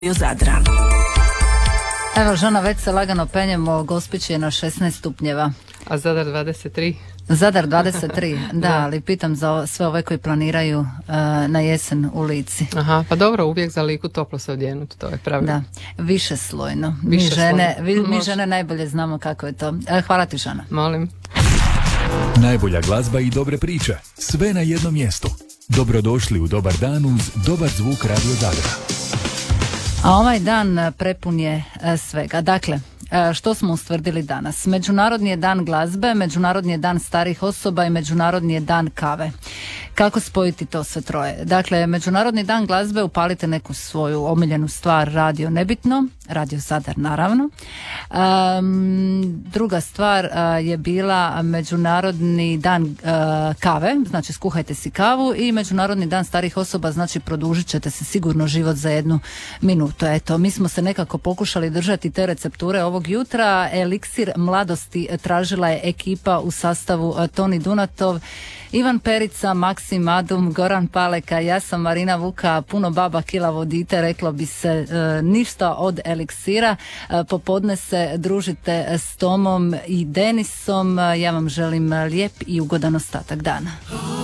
Zadra. Evo, žena, već se lagano penjemo, Gospić je na 16 stupnjeva. A Zadar 23? Zadar 23, da, ali pitam za sve ove koji planiraju na jesen u Lici. Aha, pa dobro, uvijek za Liku toplo se odjenuti, to je pravilno. Da, više slojno. Mi žene najbolje znamo kako je to. Hvala ti, Žana. Molim. Najbolja glazba i dobre priče, sve na jednom mjestu. Dobrodošli u Dobar dan uz dobar zvuk Radio Zadra. A ovaj dan prepun je svega. Dakle, što smo ustvrdili danas? Međunarodni je dan glazbe, međunarodni je dan starih osoba i međunarodni je dan kave. Kako spojiti to sve troje? Dakle, međunarodni dan glazbe, upalite neku svoju omiljenu stvar, radio nebitno, Radio Zadar naravno. Druga stvar je bila međunarodni dan kave, znači skuhajte si kavu, i međunarodni dan starih osoba, znači produžit ćete se sigurno život za 1 minutu. Eto, mi smo se nekako pokušali držati te recepture ovog jutra. Eliksir mladosti tražila je ekipa u sastavu Toni Dunatov, Ivan Perica, Maksim Adum, Goran Paleka, ja sam Marina Vuka, puno baba, kilavo dite, reklo bi se, ništa od eliksira. Popodne se družite s Tomom i Denisom. Ja vam želim lijep i ugodan ostatak dana.